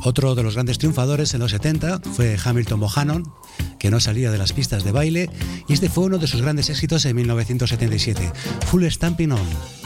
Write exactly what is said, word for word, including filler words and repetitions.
Otro de los grandes triunfadores en los setenta fue Hamilton Bohannon, que no salía de las pistas de baile, y este fue uno de sus grandes éxitos en mil novecientos setenta y siete, Full Stampin' On.